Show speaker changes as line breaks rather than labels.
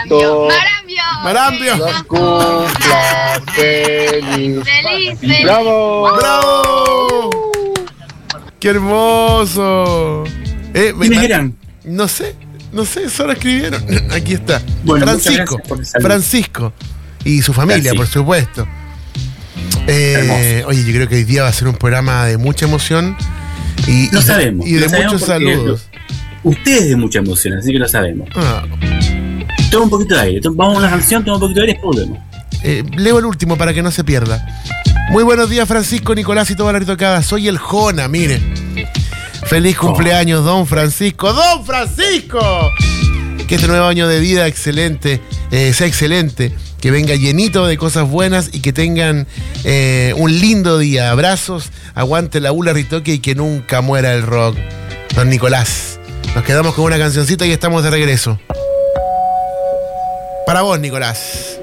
Marambio.
Marambio.
Los cumpla feliz.
Feliz.
¡Bravo!
¡Bravo! ¡Qué hermoso!
¿Quiénes eran?
No sé, solo escribieron. Aquí está.
Bueno,
Francisco. Y su familia, por supuesto. Oye, yo creo que hoy día va a ser un programa de mucha emoción y de muchos saludos.
Ustedes de mucha emoción, así que lo sabemos. Toma un poquito de aire. Vamos a una canción, toma un poquito de aire y después volvemos.
Leo el último para que no se pierda. Muy buenos días, Francisco, Nicolás y toda la ritocada. Soy el Jona, mire. Feliz cumpleaños, don Francisco. ¡Don Francisco! Que este nuevo año de vida excelente, sea excelente. Que venga llenito de cosas buenas y que tengan un lindo día. Abrazos, aguante la Ula Ritoque y que nunca muera el rock. Don Nicolás. Nos quedamos con una cancioncita y estamos de regreso. Para vos, Nicolás.